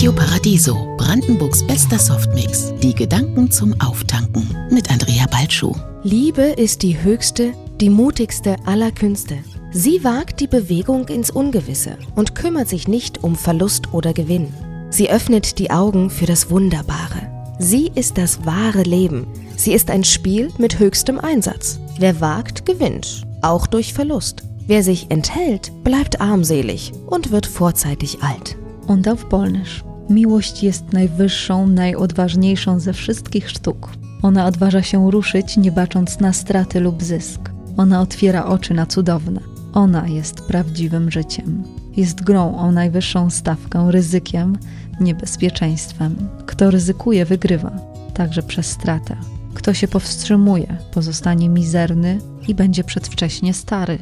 Radio Paradiso, Brandenburgs bester Softmix. Die Gedanken zum Auftanken mit Andrea Balschuh. Liebe ist die höchste, die mutigste aller Künste. Sie wagt die Bewegung ins Ungewisse und kümmert sich nicht um Verlust oder Gewinn. Sie öffnet die Augen für das Wunderbare. Sie ist das wahre Leben. Sie ist ein Spiel mit höchstem Einsatz. Wer wagt, gewinnt, auch durch Verlust. Wer sich enthält, bleibt armselig und wird vorzeitig alt. Und auf Polnisch. Miłość jest najwyższą, najodważniejszą ze wszystkich sztuk. Ona odważa się ruszyć, nie bacząc na straty lub zysk. Ona otwiera oczy na cudowne. Ona jest prawdziwym życiem. Jest grą o najwyższą stawkę, ryzykiem, niebezpieczeństwem. Kto ryzykuje, wygrywa, także przez stratę. Kto się powstrzymuje, pozostanie mizerny i będzie przedwcześnie stary.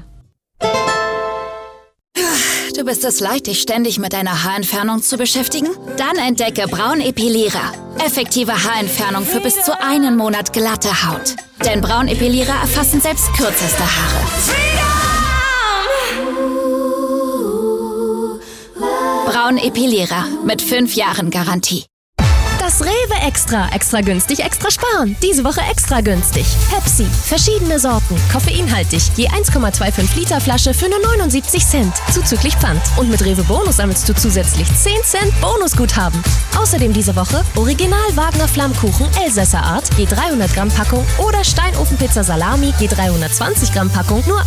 Du bist es leid, dich ständig mit deiner Haarentfernung zu beschäftigen? Dann entdecke Braunepilierer. Effektive Haarentfernung für bis zu 1 Monat glatte Haut. Denn Braunepilierer erfassen selbst kürzeste Haare. Braunepilierer mit 5 Jahren Garantie. Das Rewe Extra. Extra günstig, extra sparen. Diese Woche extra günstig. Pepsi. Verschiedene Sorten. Koffeinhaltig. Je 1,25 Liter Flasche für nur 79 Cent. Zuzüglich Pfand. Und mit Rewe Bonus sammelst du zusätzlich 10 Cent Bonusguthaben. Außerdem diese Woche Original Wagner Flammkuchen Elsässer Art. Je 300 Gramm Packung. Oder Steinofenpizza Salami. Je 320 Gramm Packung. Nur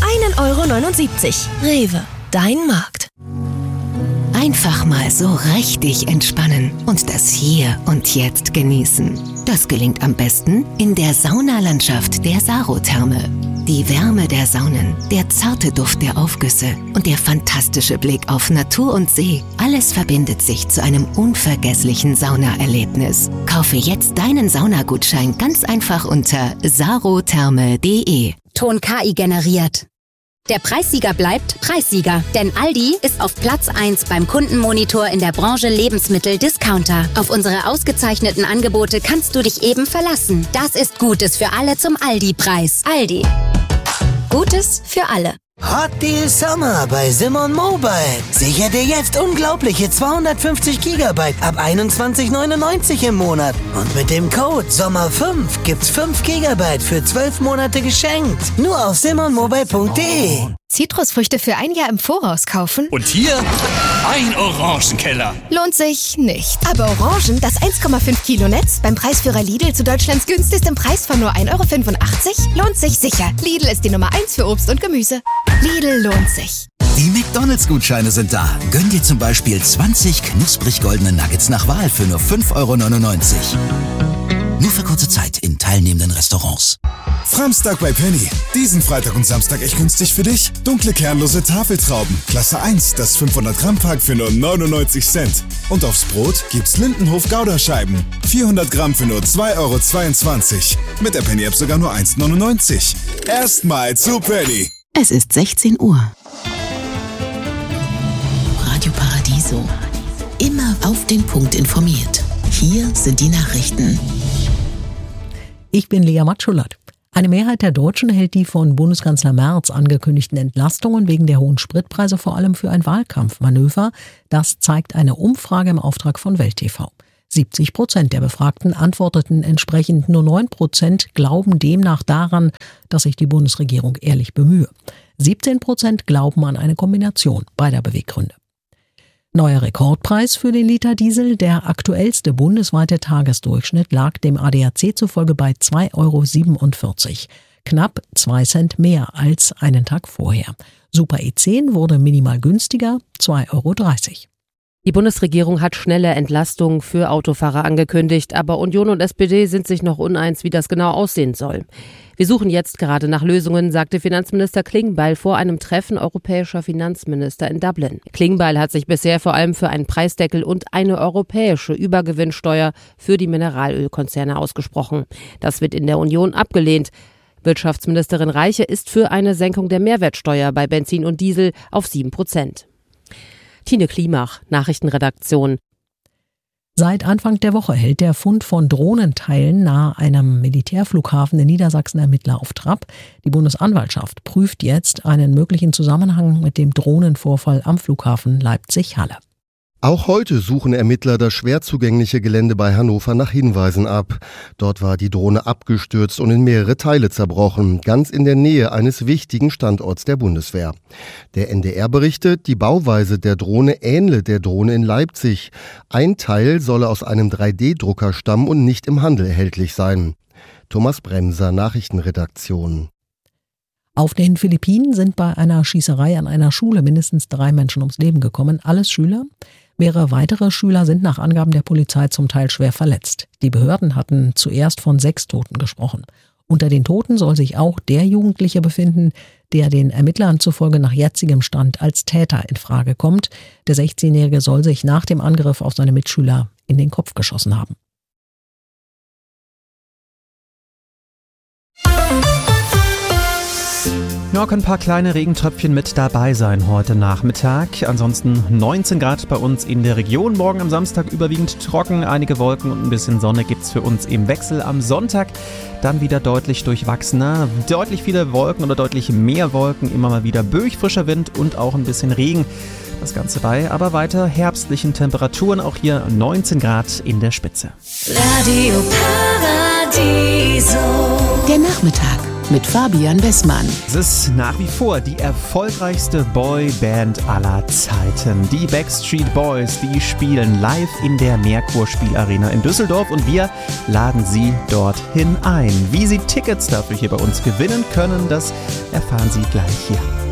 1,79 €. Rewe. Dein Markt. Einfach mal so richtig entspannen und das Hier und Jetzt genießen. Das gelingt am besten in der Saunalandschaft der Sarotherme. Die Wärme der Saunen, der zarte Duft der Aufgüsse und der fantastische Blick auf Natur und See. Alles verbindet sich zu einem unvergesslichen Saunaerlebnis. Kaufe jetzt deinen Saunagutschein ganz einfach unter sarotherme.de. Ton KI generiert. Der Preissieger bleibt Preissieger, denn Aldi ist auf Platz 1 beim Kundenmonitor in der Branche Lebensmittel-Discounter. Auf unsere ausgezeichneten Angebote kannst du dich eben verlassen. Das ist Gutes für alle zum Aldi-Preis. Aldi. Gutes für alle. Hot Deal Summer bei Simon Mobile. Sicher dir jetzt unglaubliche 250 GB ab 21,99 im Monat. Und mit dem Code SOMMER5 gibt's 5 GB für 12 Monate geschenkt. Nur auf simonmobile.de. Zitrusfrüchte für 1 Jahr im Voraus kaufen? Und hier ein Orangenkeller. Lohnt sich nicht. Aber Orangen, das 1,5 Kilo Netz beim Preisführer Lidl zu Deutschlands günstigstem Preis von nur 1,85 € lohnt sich sicher. Lidl ist die Nummer 1 für Obst und Gemüse. Lidl lohnt sich. Die McDonalds-Gutscheine sind da. Gönn dir zum Beispiel 20 knusprig goldene Nuggets nach Wahl für nur 5,99 €. Nur für kurze Zeit in teilnehmenden Restaurants. Framstag bei Penny. Diesen Freitag und Samstag echt günstig für dich. Dunkle kernlose Tafeltrauben. Klasse 1, das 500 Gramm Pack für nur 99 Cent. Und aufs Brot gibt's Lindenhof Gouda-Scheiben. 400 Gramm für nur 2,22 €. Mit der Penny-App sogar nur 1,99 €. Erstmal zu Penny. Es ist 16 Uhr. Radio Paradiso. Immer auf den Punkt informiert. Hier sind die Nachrichten. Ich bin Lea Matschulat. Eine Mehrheit der Deutschen hält die von Bundeskanzler Merz angekündigten Entlastungen wegen der hohen Spritpreise vor allem für ein Wahlkampfmanöver. Das zeigt eine Umfrage im Auftrag von Welt TV. 70% der Befragten antworteten entsprechend, nur 9% glauben demnach daran, dass sich die Bundesregierung ehrlich bemühe. 17% glauben an eine Kombination beider Beweggründe. Neuer Rekordpreis für den Liter Diesel. Der aktuellste bundesweite Tagesdurchschnitt lag dem ADAC zufolge bei 2,47 €. Knapp 2 Cent mehr als einen Tag vorher. Super E10 wurde minimal günstiger, 2,30 €. Die Bundesregierung hat schnelle Entlastungen für Autofahrer angekündigt, aber Union und SPD sind sich noch uneins, wie das genau aussehen soll. Wir suchen jetzt gerade nach Lösungen, sagte Finanzminister Klingbeil vor einem Treffen europäischer Finanzminister in Dublin. Klingbeil hat sich bisher vor allem für einen Preisdeckel und eine europäische Übergewinnsteuer für die Mineralölkonzerne ausgesprochen. Das wird in der Union abgelehnt. Wirtschaftsministerin Reiche ist für eine Senkung der Mehrwertsteuer bei Benzin und Diesel auf 7%. Tine Klimach, Nachrichtenredaktion. Seit Anfang der Woche hält der Fund von Drohnenteilen nahe einem Militärflughafen in Niedersachsen Ermittler auf Trab. Die Bundesanwaltschaft prüft jetzt einen möglichen Zusammenhang mit dem Drohnenvorfall am Flughafen Leipzig-Halle. Auch heute suchen Ermittler das schwer zugängliche Gelände bei Hannover nach Hinweisen ab. Dort war die Drohne abgestürzt und in mehrere Teile zerbrochen, ganz in der Nähe eines wichtigen Standorts der Bundeswehr. Der NDR berichtet, die Bauweise der Drohne ähnle der Drohne in Leipzig. Ein Teil solle aus einem 3D-Drucker stammen und nicht im Handel erhältlich sein. Thomas Bremser, Nachrichtenredaktion. Auf den Philippinen sind bei einer Schießerei an einer Schule mindestens 3 Menschen ums Leben gekommen, alles Schüler. Mehrere weitere Schüler sind nach Angaben der Polizei zum Teil schwer verletzt. Die Behörden hatten zuerst von 6 Toten gesprochen. Unter den Toten soll sich auch der Jugendliche befinden, der den Ermittlern zufolge nach jetzigem Stand als Täter in Frage kommt. Der 16-Jährige soll sich nach dem Angriff auf seine Mitschüler in den Kopf geschossen haben. Noch ein paar kleine Regentröpfchen mit dabei sein heute Nachmittag. Ansonsten 19 Grad bei uns in der Region. Morgen am Samstag überwiegend trocken, einige Wolken und ein bisschen Sonne gibt's für uns im Wechsel. Am Sonntag dann wieder deutlich durchwachsener, deutlich viele Wolken oder deutlich mehr Wolken, immer mal wieder böig frischer Wind und auch ein bisschen Regen. Das Ganze bei aber weiter herbstlichen Temperaturen, auch hier 19 Grad in der Spitze. Radio Paradiso. Der Nachmittag mit Fabian Wessmann. Es ist nach wie vor die erfolgreichste Boyband aller Zeiten. Die Backstreet Boys, die spielen live in der Merkur Spielarena in Düsseldorf und wir laden Sie dorthin ein. Wie Sie Tickets dafür hier bei uns gewinnen können, das erfahren Sie gleich hier.